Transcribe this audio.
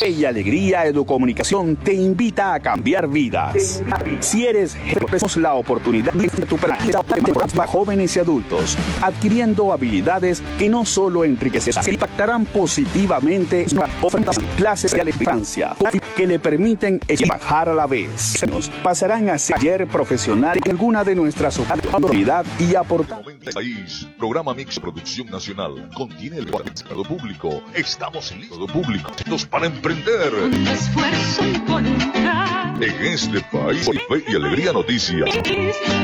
Fe y Alegría Educomunicación te invita a cambiar vidas. Si eres jefe, tenemos la oportunidad de tu para jóvenes y adultos, adquiriendo habilidades que no solo enriquecerán, se impactarán positivamente en las clases de la infancia, que le permiten bajar a la vez. Pasarán a ser taller profesional en alguna de nuestras autoridades y aportar. País, programa Mix Producción Nacional, contiene el mercado público. Estamos en el público, listos para emprender. Con esfuerzo y voluntad. En este país, Fe y Alegría Noticias.